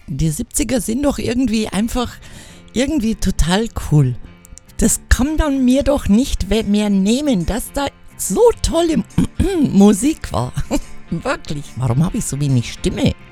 Die 70er sind doch irgendwie einfach irgendwie total cool. Das kann man mir doch nicht mehr nehmen, dass da so tolle Musik war. Wirklich, warum habe ich so wenig Stimme?